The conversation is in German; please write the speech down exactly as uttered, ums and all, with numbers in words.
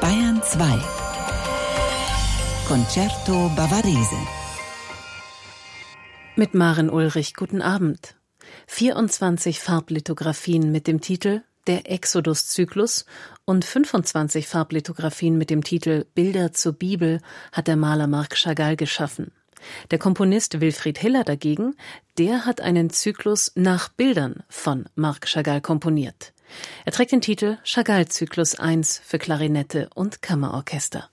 Bayern zwei. Concerto Bavarese. Mit Maren Ulrich, guten Abend. vierundzwanzig Farblithografien mit dem Titel Der Exodus-Zyklus und fünfundzwanzig Farblithografien mit dem Titel Bilder zur Bibel hat der Maler Marc Chagall geschaffen. Der Komponist Wilfried Hiller dagegen, der hat einen Zyklus nach Bildern von Marc Chagall komponiert. Er trägt den Titel Chagall-Zyklus eins für Klarinette und Kammerorchester.